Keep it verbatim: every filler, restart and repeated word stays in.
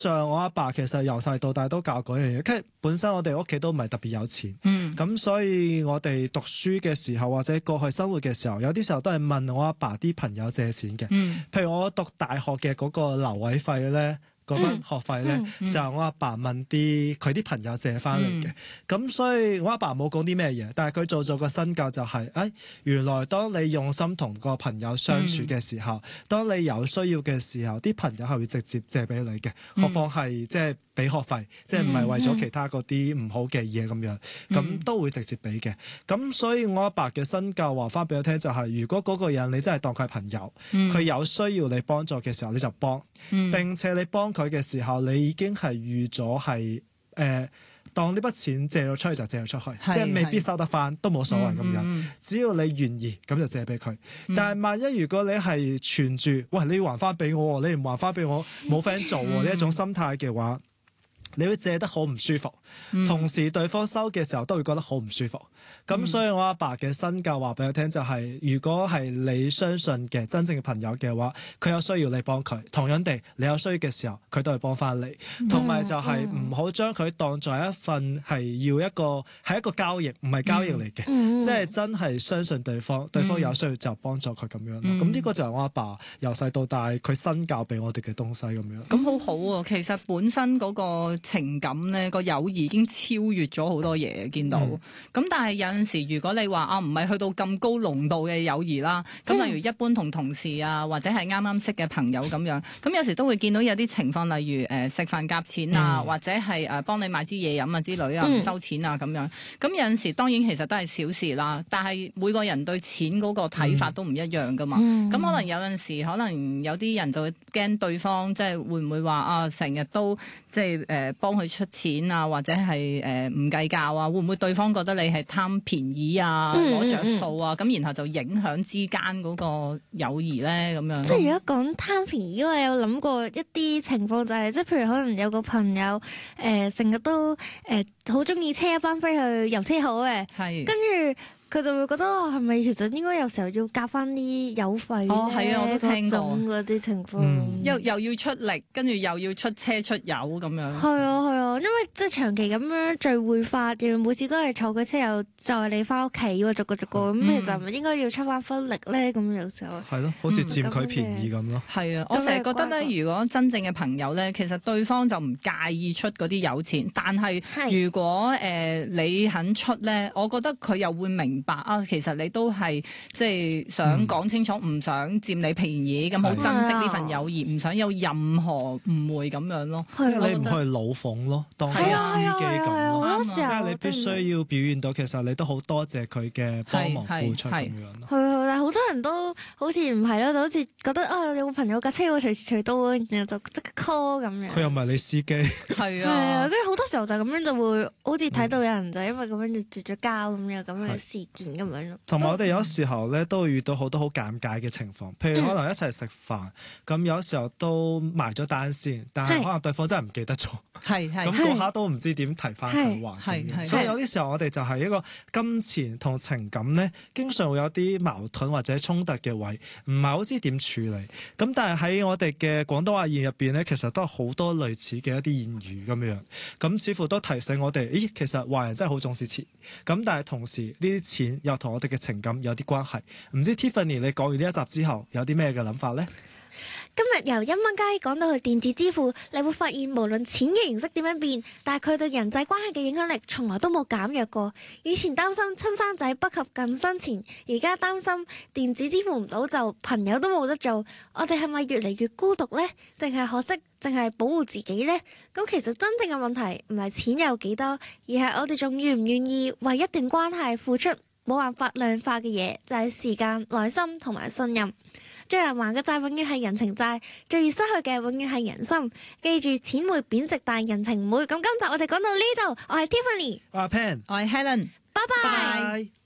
像我阿爸，爸其實由細到大都教嗰樣嘢，其實本身我哋屋企都唔係特別有錢，咁、嗯、所以我哋讀書嘅時候或者過去生活嘅時候，有啲時候都係問我阿爸啲朋友借錢嘅。嗯、譬如我讀大學嘅嗰個留位費咧，嗰筆學費咧、嗯嗯、就係我阿爸，爸問啲佢啲朋友借翻嚟嘅。咁、嗯、所以我阿爸冇講啲咩嘢，但係佢做咗個身教就係、是，誒、哎、原來當你用心同個朋友相處嘅時候，嗯、當你有需要嘅時候，啲朋友係會直接借俾你嘅，何況係即係俾學費，即係唔係為咗其他嗰啲唔好嘅嘢咁樣，咁、嗯、都會直接俾嘅。咁所以我阿爸嘅身教話翻俾我聽就係、是，如果嗰個人你真係當佢係朋友，佢、嗯、有需要你幫助嘅時候你就幫，嗯、並且你幫佢嘅時候你已經係預咗係誒當呢筆錢借咗出去就借咗出去，是即係未必收得翻都冇所謂咁樣，嗯嗯、只要你願意咁就借俾佢。嗯、但係萬一如果你係存住喂你要還翻俾我，你唔還翻俾我冇 friend 做呢、嗯、一種心態嘅話，你會借得好唔舒服，嗯、同時對方收嘅時候都會覺得好唔舒服。咁、嗯、所以我阿爸嘅身教話俾我聽就係、是，如果係你相信嘅真正嘅朋友嘅話，佢有需要你幫佢，同樣地你有需要嘅時候佢都會幫翻你。同埋、嗯、就係唔好將佢當作一份係要一個係一個交易，唔係交易嚟嘅，嗯、即係真係相信對方，對方有需要就幫助佢咁樣咯。咁呢、嗯、個就係我阿爸由細到大佢身教俾我哋嘅東西咁樣。 咁好好喎，其實本身嗰個情感咧，個友誼已經超越咗好多嘢，見到。咁、嗯、但係有陣時，如果你話啊，唔係去到咁高濃度嘅友誼啦，咁、嗯、例如一般同同事啊，或者係啱啱識嘅朋友咁樣，咁有時都會見到有啲情況，例如誒食飯夾錢啊，嗯、或者係誒幫你買支嘢飲啊之類啊，唔收錢啊咁樣。咁有陣時當然其實都係小事啦，但係每個人對錢嗰個睇法都唔一樣噶嘛。咁、嗯、可能有陣時，可能有啲人就會驚對方即係會唔會話啊，成日都即係誒幫佢出錢啊，或者係誒唔計較啊，會唔會對方覺得你係貪便宜啊，攞着數啊，咁、嗯嗯、然後就影響之間嗰個友誼咧，咁樣。 即係如果講貪便宜，我有諗過一啲情況，就係、是、即係譬如可能有個朋友誒成日都誒好中意車一班 friend 去遊車河嘅，係跟住。佢就會覺得係咪其實應該有時候要夾翻啲油費哦，係啊，我都聽過嗰啲情況， 嗯、又又要出力，跟住又要出車出油咁樣。 係啊係啊，因為即係長期咁樣聚會法，原來每次都係坐佢車又載你翻屋企喎，逐個逐個咁，嗯、其實係咪應該要出翻分力咧？咁有時候係咯，好似佔佢便宜咁咯。係啊，我成日覺得咧，如果真正嘅朋友咧，其實對方就唔介意出嗰啲油錢，但係如果誒、呃、你肯出咧，我覺得佢又會明白啊，其實你都係即係想講清楚，唔、嗯、想佔你便宜，咁好珍惜呢份友誼，唔想有任何誤會咁樣咯。 即係你唔可以老諷咯，當佢司機咁咯。即係你必須要表現到，其實你都好多謝佢嘅幫忙付出咁樣咯。 係啊，但係好多人都好似唔係咯，就好似覺得啊，有個朋友架車會隨時隨到，然後就即刻 call 咁樣。 佢又唔係你司機。 係啊。 係啊，跟住好多時候就咁樣就會好似睇到有人就因為咁樣就絕咗交咁樣咁嘅事件咁樣咯。 同埋我哋有時候咧都會遇到好多好尷尬嘅情況，譬如可能一齊食飯，咁、嗯、有時候都埋咗單先，但係可能對方真係唔記得咗，係係咁嗰下都唔知點提翻佢還，所以有啲時候我哋就係一個金錢同情感咧，經常會有啲矛盾或者衝突嘅位，唔係好知點處理。咁但係喺我哋嘅廣東話言入邊咧，其實都係好多類似嘅一啲諺語咁樣，咁似乎都提醒我哋，咦，其實華人真係好重視錢，咁但係同時呢啲錢又同我哋嘅情感有啲關係。唔知 Tiffany 你講完呢一集之後有啲咩嘅諗法呢？ 今日由一蚊雞講到去電子支付，你會發現無論錢嘅形式點樣變，但係佢對人際關係嘅影響力從來都冇減弱過。以前擔心親生仔不及近身錢，而家擔心電子支付唔到就朋友都冇得做。我哋係咪越嚟越孤獨呢？定係可惜淨係保護自己呢？咁其實真正嘅問題唔係錢有幾多，而係我哋仲願唔願意為一段關係付出冇辦法量化嘅嘢，就係時間、耐心同埋信任。最難還嘅債永遠係人情債，最易失去嘅永遠係人心。記住，錢會貶值，但人情唔會。咁今集我哋講到呢度，我係 Tiffany， 我係 Pan， 我係 Helen， 拜拜。